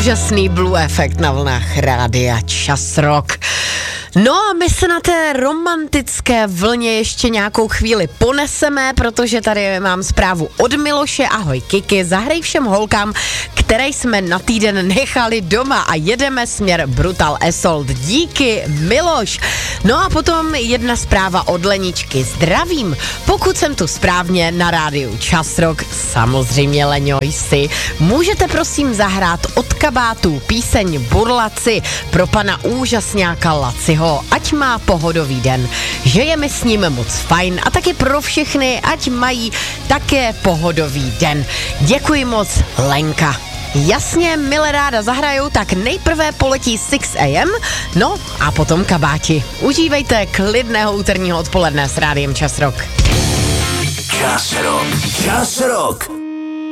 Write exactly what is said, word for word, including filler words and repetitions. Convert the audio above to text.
Úžasný Blue Effect na vlnách rádia Čas Rock. No a my se na té romantické vlně ještě nějakou chvíli poneseme, protože tady mám zprávu od Miloše. Ahoj Kiki, zahrej všem holkám, které jsme na týden nechali doma a jedeme směr Brutal Assault. Díky, Miloš. No a potom jedna zpráva od Leničky. Zdravím, pokud jsem tu správně na rádiu Čas Rock, samozřejmě Leňo jsi, můžete prosím zahrát od Kabátů píseň Burlaci pro pana úžasňáka Laciho. Ať má pohodový den, že je mi s ním moc fajn a taky pro všechny, ať mají také pohodový den. Děkuji moc, Lenka. Jasně, milé ráda zahraju, tak nejprve poletí šest a m, no a potom Kabáti. Užívejte klidného úterního odpoledne s rádiem Čas Rock. Čas Rock, Čas Rock.